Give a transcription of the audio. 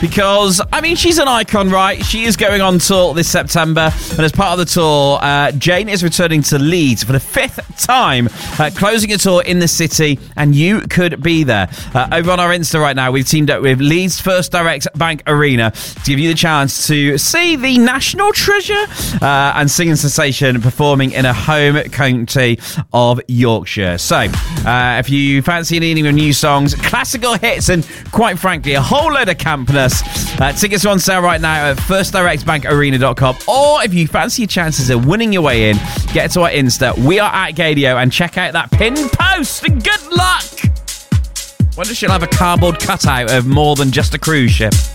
because, I mean, she's an icon, right? She is going on tour this September, and as part of the tour, Jane is returning to Leeds for the 5th time, closing a tour in the city, and you could be there. Over on our Insta right now, we've teamed up with Leeds First Direct Bank Arena to give you the chance to see the national treasure and singing sensation performing in a home county of Yorkshire. So, if you fancy any new songs, classical hits, and quite frankly, a whole load of campness, tickets are on sale right now at firstdirectbankarena.com. Or if you fancy your chances of winning your way in, get to our Insta. We are at Gadio, and check out that pinned post. And good luck! Wonder if she'll have a cardboard cutout of More Than Just a Cruise Ship.